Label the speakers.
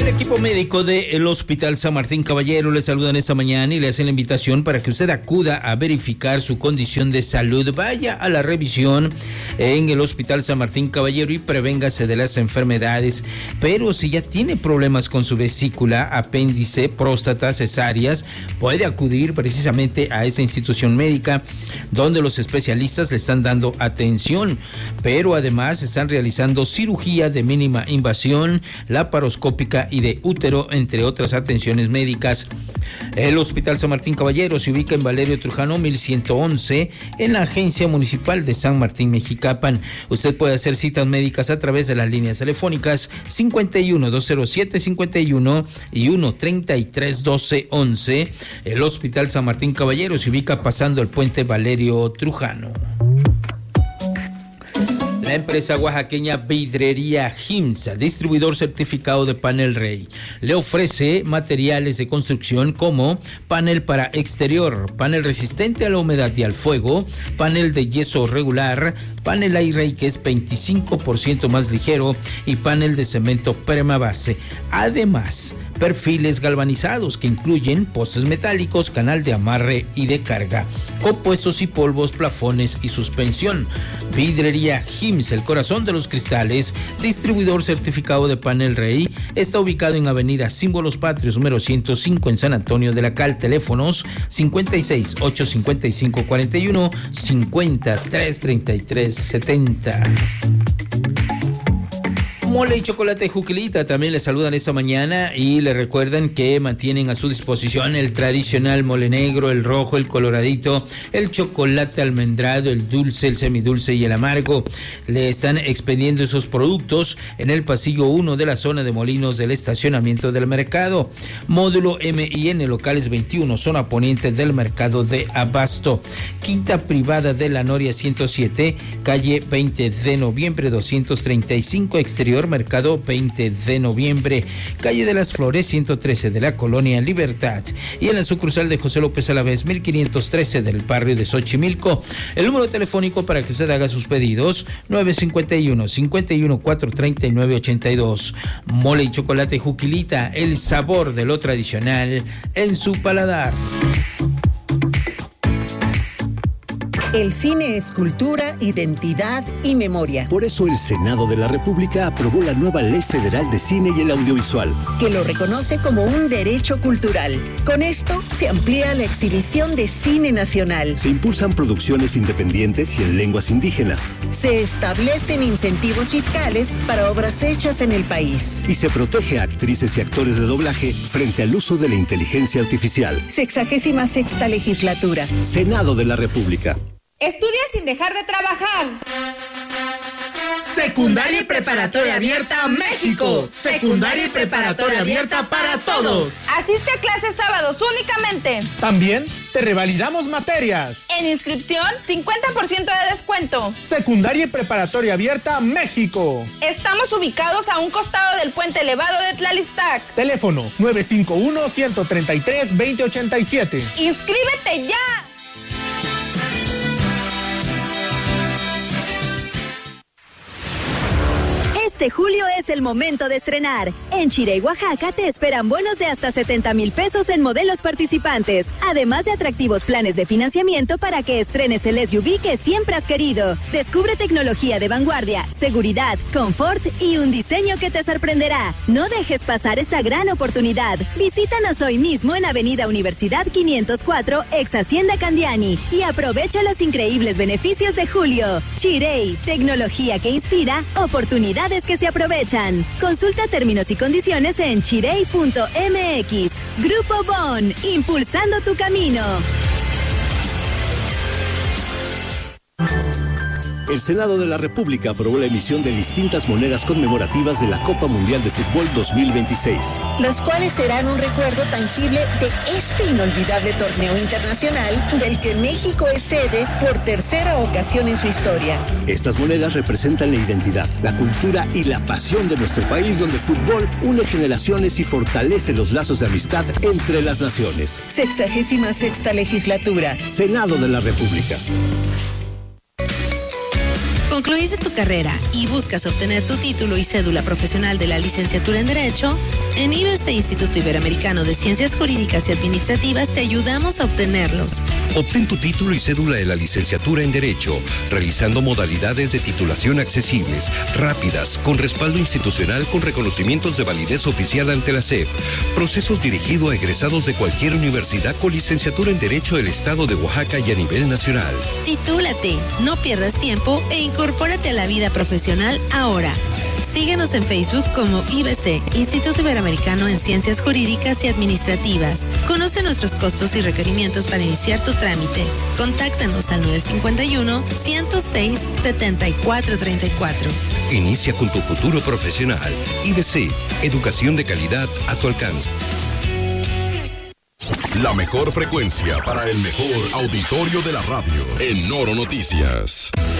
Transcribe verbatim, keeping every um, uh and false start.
Speaker 1: Equipo médico del Hospital San Martín Caballero le saludan esta mañana y le hacen la invitación para que usted acuda a verificar su condición de salud. Vaya a la revisión en el Hospital San Martín Caballero y prevéngase de las enfermedades. Pero si ya tiene problemas con su vesícula, apéndice, próstata, cesáreas, puede acudir precisamente a esa institución médica donde los especialistas le están dando atención. Pero además están realizando cirugía de mínima invasión, laparoscópica y de útero, entre otras atenciones médicas. El Hospital San Martín Caballero se ubica en Valerio Trujano mil ciento once, en la Agencia Municipal de San Martín Mexicapan. Usted puede hacer citas médicas a través de las líneas telefónicas cincuenta y uno, dos cero siete, cincuenta y uno y uno treinta y tres, doce, once. El Hospital San Martín Caballero se ubica pasando el puente Valerio Trujano. La empresa oaxaqueña Vidrería Gimsa, distribuidor certificado de Panel Rey, le ofrece materiales de construcción como panel para exterior, panel resistente a la humedad y al fuego, panel de yeso regular, panel A-Rey que es veinticinco por ciento más ligero y panel de cemento permabase. Además, perfiles galvanizados que incluyen postes metálicos, canal de amarre y de carga, compuestos y polvos, plafones y suspensión. Vidrería Gimsa, el corazón de los cristales, distribuidor certificado de Panel Rey, está ubicado en Avenida Símbolos Patrios número ciento cinco en San Antonio de la Cal. Teléfonos cincuenta y seis, ochocientos cincuenta y cinco, cuarenta y uno, cincuenta, trescientos treinta y tres, setenta. Mole y Chocolate Juquilita también le saludan esta mañana y le recuerdan que mantienen a su disposición el tradicional mole negro, el rojo, el coloradito, el chocolate almendrado, el dulce, el semidulce y el amargo. Le están expendiendo esos productos en el pasillo uno de la zona de molinos del estacionamiento del mercado. Módulo M y N, locales veintiuno, zona poniente del mercado de Abasto. Quinta privada de la Noria ciento siete, calle veinte de noviembre doscientos treinta y cinco, exterior Mercado veinte de noviembre, calle de las Flores ciento trece de la Colonia Libertad, y en la sucursal de José López Alavés mil quinientos trece del barrio de Xochimilco. El número telefónico para que usted haga sus pedidos nueve cinco uno, cinco uno cuatro, tres nueve ocho dos. Mole y Chocolate Juquilita, el sabor de lo tradicional en su paladar.
Speaker 2: El cine es cultura, identidad y memoria.
Speaker 3: Por eso el Senado de la República aprobó la nueva Ley Federal de Cine y el Audiovisual,
Speaker 2: que lo reconoce como un derecho cultural. Con esto se amplía la exhibición de cine nacional.
Speaker 3: Se impulsan producciones independientes y en lenguas indígenas.
Speaker 2: Se establecen incentivos fiscales para obras hechas en el país.
Speaker 3: Y se protege a actrices y actores de doblaje frente al uso de la inteligencia artificial.
Speaker 2: Sexagésima sexta legislatura.
Speaker 3: Senado de la República.
Speaker 4: Estudia sin dejar de trabajar.
Speaker 5: Secundaria y preparatoria abierta México. Secundaria y preparatoria abierta para todos.
Speaker 4: Asiste a clases sábados únicamente.
Speaker 6: También te revalidamos materias.
Speaker 4: En inscripción, cincuenta por ciento de descuento.
Speaker 6: Secundaria y preparatoria abierta México.
Speaker 4: Estamos ubicados a un costado del puente elevado de Tlalistac.
Speaker 6: Teléfono nueve cinco uno, uno tres tres, dos cero ocho siete.
Speaker 4: ¡Inscríbete ya!
Speaker 7: Este julio es el momento de estrenar. En Chirey, Oaxaca, te esperan bonos de hasta setenta mil pesos en modelos participantes, además de atractivos planes de financiamiento para que estrenes el S U V que siempre has querido. Descubre tecnología de vanguardia, seguridad, confort y un diseño que te sorprenderá. No dejes pasar esta gran oportunidad. Visítanos hoy mismo en Avenida Universidad quinientos cuatro, ex Hacienda Candiani, y aprovecha los increíbles beneficios de julio. Chirey, tecnología que inspira, oportunidades que se aprovechan. Consulta términos y condiciones en chirey punto m x. Grupo Bon, impulsando tu camino.
Speaker 3: El Senado de la República aprobó la emisión de distintas monedas conmemorativas de la Copa Mundial de Fútbol dos mil veintiséis.
Speaker 2: Las cuales serán un recuerdo tangible de este inolvidable torneo internacional del que México es sede por tercera ocasión en su historia.
Speaker 3: Estas monedas representan la identidad, la cultura y la pasión de nuestro país, donde el fútbol une generaciones y fortalece los lazos de amistad entre las naciones.
Speaker 2: Sexagésima sexta legislatura.
Speaker 3: Senado de la República.
Speaker 8: ¿Concluiste tu carrera y buscas obtener tu título y cédula profesional de la licenciatura en Derecho? En I B C Instituto Iberoamericano de Ciencias Jurídicas y Administrativas te ayudamos a obtenerlos.
Speaker 9: Obtén tu título y cédula de la licenciatura en Derecho, realizando modalidades de titulación accesibles, rápidas, con respaldo institucional con reconocimientos de validez oficial ante la S E P. Procesos dirigidos a egresados de cualquier universidad con licenciatura en Derecho del Estado de Oaxaca y a nivel nacional.
Speaker 8: Titúlate, no pierdas tiempo e incorpórate a la vida profesional ahora. Síguenos en Facebook como I B C, Instituto Iberoamericano en Ciencias Jurídicas y Administrativas. Conoce nuestros costos y requerimientos para iniciar tu trámite. Contáctanos al nueve cinco uno, ciento seis, setenta y cuatro treinta y cuatro.
Speaker 9: Inicia con tu futuro profesional. I B C, educación de calidad a tu alcance.
Speaker 10: La mejor frecuencia para el mejor auditorio de la radio en Noro Noticias.